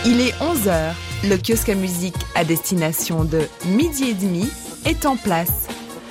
Il est 11h. Le kiosque à musique à destination de 12h30 est en place.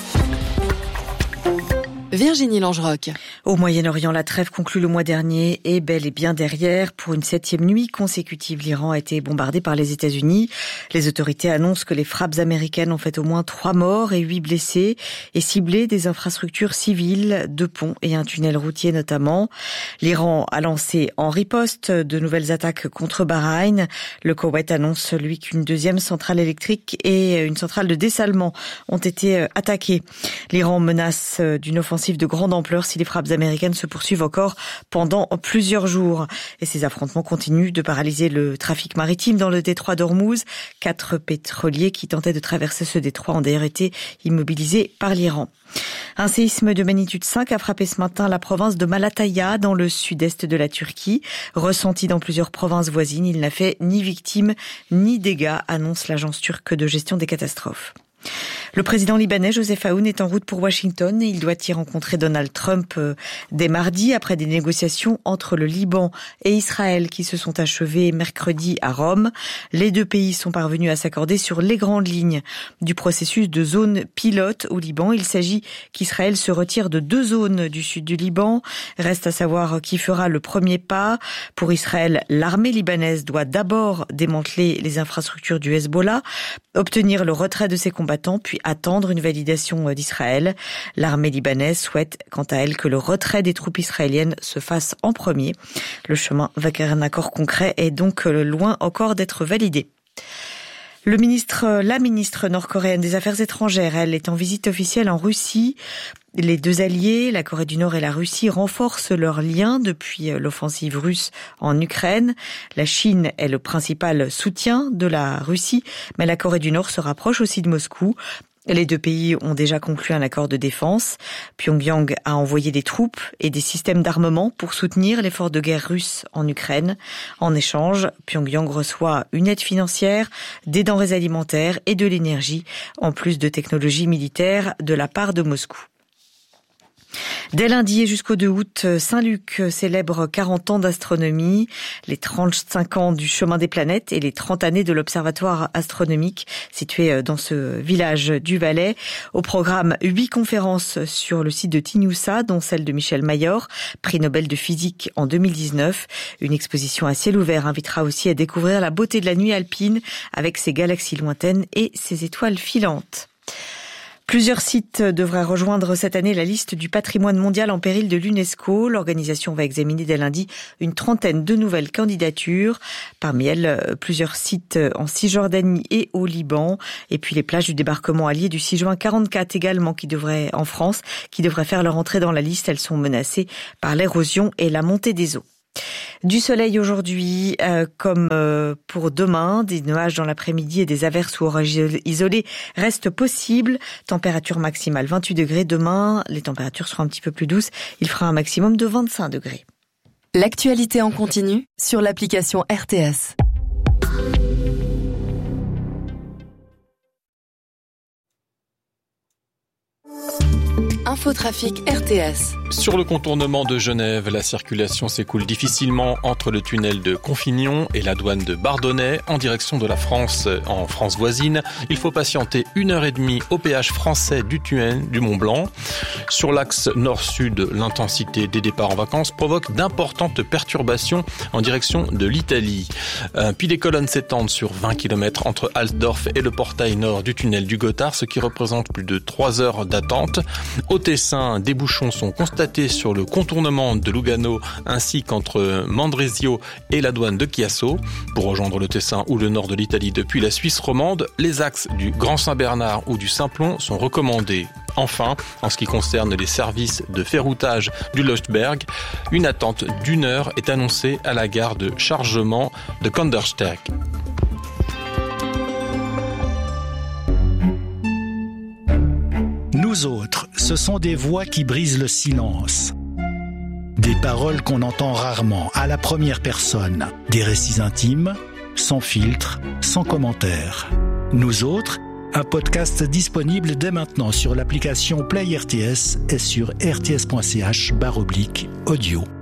Virginie Langerock. Au Moyen-Orient, la trêve conclue le mois dernier est bel et bien derrière. Pour une 7e nuit consécutive, l'Iran a été bombardé par les États-Unis. Les autorités annoncent que les frappes américaines ont fait au moins 3 morts et 8 blessés et ciblé des infrastructures civiles, 2 ponts et un tunnel routier notamment. L'Iran a lancé en riposte de nouvelles attaques contre Bahreïn. Le Koweït annonce, lui, qu'une 2e centrale électrique et une centrale de dessalement ont été attaquées. L'Iran menace d'une offensive de grande ampleur si les frappes américaines se poursuivent encore pendant plusieurs jours. Et ces affrontements continuent de paralyser le trafic maritime dans le détroit d'Ormuz. 4 pétroliers qui tentaient de traverser ce détroit ont d'ailleurs été immobilisés par l'Iran. Un séisme de magnitude 5 a frappé ce matin la province de Malatya dans le sud-est de la Turquie. Ressenti dans plusieurs provinces voisines, il n'a fait ni victimes ni dégâts, annonce l'agence turque de gestion des catastrophes. Le président libanais Joseph Aoun est en route pour Washington et il doit y rencontrer Donald Trump dès mardi après des négociations entre le Liban et Israël qui se sont achevées mercredi à Rome. Les 2 pays sont parvenus à s'accorder sur les grandes lignes du processus de zone pilote au Liban. Il s'agit qu'Israël se retire de 2 zones du sud du Liban. Reste à savoir qui fera le premier pas. Pour Israël, l'armée libanaise doit d'abord démanteler les infrastructures du Hezbollah, obtenir le retrait de ses combattants, puis attendre une validation d'Israël. L'armée libanaise souhaite, quant à elle, que le retrait des troupes israéliennes se fasse en premier. Le chemin vers un accord concret est donc loin encore d'être validé. La ministre nord-coréenne des Affaires étrangères, elle est en visite officielle en Russie. Les 2 alliés, la Corée du Nord et la Russie, renforcent leurs liens depuis l'offensive russe en Ukraine. La Chine est le principal soutien de la Russie, mais la Corée du Nord se rapproche aussi de Moscou. Les 2 pays ont déjà conclu un accord de défense. Pyongyang a envoyé des troupes et des systèmes d'armement pour soutenir l'effort de guerre russe en Ukraine. En échange, Pyongyang reçoit une aide financière, des denrées alimentaires et de l'énergie, en plus de technologies militaires de la part de Moscou. Dès lundi et jusqu'au 2 août, Saint-Luc célèbre 40 ans d'astronomie, les 35 ans du chemin des planètes et les 30 années de l'observatoire astronomique situé dans ce village du Valais. Au programme, 8 conférences sur le site de Tinoussa, dont celle de Michel Mayor, prix Nobel de physique en 2019. Une exposition à ciel ouvert invitera aussi à découvrir la beauté de la nuit alpine avec ses galaxies lointaines et ses étoiles filantes. Plusieurs sites devraient rejoindre cette année la liste du patrimoine mondial en péril de l'UNESCO. L'organisation va examiner dès lundi une 30aine de nouvelles candidatures. Parmi elles, plusieurs sites en Cisjordanie et au Liban. Et puis les plages du débarquement allié du 6 juin 44 également en France, qui devraient faire leur entrée dans la liste. Elles sont menacées par l'érosion et la montée des eaux. Du soleil aujourd'hui, comme pour demain, des nuages dans l'après-midi et des averses ou orages isolés restent possibles. Température maximale 28 degrés. Demain, les températures seront un petit peu plus douces. Il fera un maximum de 25 degrés. L'actualité en continu sur l'application RTS. Infotrafic RTS. Sur le contournement de Genève, la circulation s'écoule difficilement entre le tunnel de Confignon et la douane de Bardonnay en direction de la France. En France voisine, il faut patienter 1h30 au péage français du Mont-Blanc. Sur l'axe nord-sud, l'intensité des départs en vacances provoque d'importantes perturbations en direction de l'Italie. Puis les colonnes s'étendent sur 20 km entre Altdorf et le portail nord du tunnel du Gothard, ce qui représente plus de 3 heures d'attente. Au Tessin, des bouchons sont constatés sur le contournement de Lugano ainsi qu'entre Mandrisio et la douane de Chiasso. Pour rejoindre le Tessin ou le nord de l'Italie depuis la Suisse romande, les axes du Grand Saint-Bernard ou du Simplon sont recommandés. Enfin, en ce qui concerne les services de ferroutage du Leuchtberg, une attente d'1 heure est annoncée à la gare de chargement de Kandersteg. Nous autres, ce sont des voix qui brisent le silence. Des paroles qu'on entend rarement, à la première personne. Des récits intimes, sans filtre, sans commentaire. Nous autres, un podcast disponible dès maintenant sur l'application Play RTS et sur rts.ch/audio.